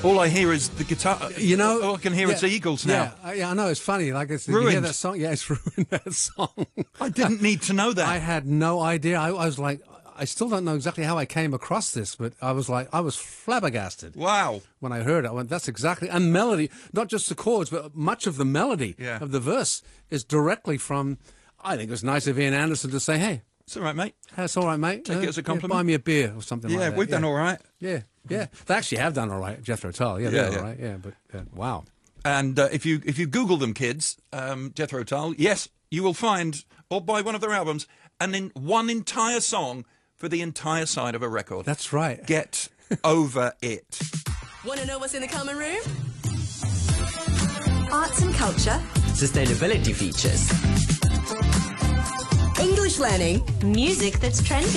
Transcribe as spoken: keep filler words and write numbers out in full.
All I hear is the guitar. You know, all I can hear yeah, is the Eagles now. Yeah, I, yeah, I know. It's funny. Like it's, you hear Ruined. that song. Yeah, it's ruined. That song. I didn't need to know that. I had no idea. I, I was like, I still don't know exactly how I came across this, but I was like, I was flabbergasted. Wow. When I heard it, I went, that's exactly, and melody, not just the chords, but much of the melody yeah. of the verse is directly from, I think it was nice of Ian Anderson to say, hey. It's all right, mate. That's all right, mate. Take uh, it as a compliment. Yeah, buy me a beer or something yeah, like that. We've yeah, we've done all right. Yeah, yeah. They actually have done all right, Jethro Tull. Yeah, yeah, they're yeah. all right. Yeah, but uh, wow. And uh, if you if you Google them, kids, um, Jethro Tull, yes, you will find, or buy one of their albums, and in one entire song for the entire side of a record. That's right. Get over it. Want to know what's in the common room? Arts and culture. Sustainability features. English learning. Music that's trending.